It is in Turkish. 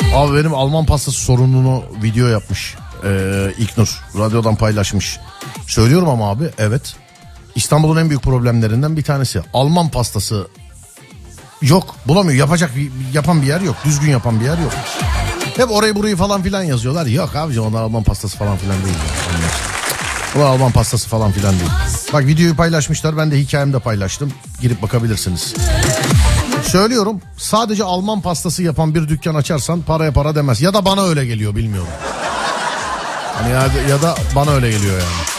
Abi benim Alman pastası sorununu video yapmış İlknur. Radyodan paylaşmış. Söylüyorum ama abi, evet. İstanbul'un en büyük problemlerinden bir tanesi. Alman pastası yok, bulamıyor. Yapan bir yer yok. Düzgün yapan bir yer yok. Hep orayı burayı falan filan yazıyorlar. Yok abicim, onlar Alman pastası falan filan değil. O Alman pastası falan filan değil. Bak, videoyu paylaşmışlar, ben de hikayemde paylaştım. Girip bakabilirsiniz. Söylüyorum, sadece Alman pastası yapan bir dükkan açarsan paraya para demez. Ya da bana öyle geliyor, bilmiyorum. Hani ya da bana öyle geliyor yani.